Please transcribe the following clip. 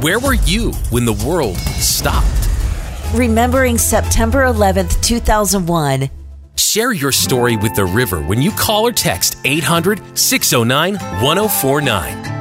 Where were you when the world stopped? Remembering September 11th, 2001. Share your story with the river when you call or text 800-609-1049.